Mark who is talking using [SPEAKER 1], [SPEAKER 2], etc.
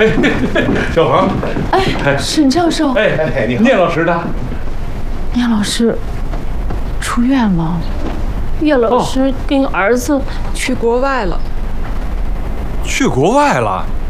[SPEAKER 1] 小鹏，
[SPEAKER 2] 哎，沈教授，
[SPEAKER 1] 哎，你好，聂老师的。
[SPEAKER 2] 聂老师出院了，叶老师跟儿子去国外了。
[SPEAKER 3] 去国外了？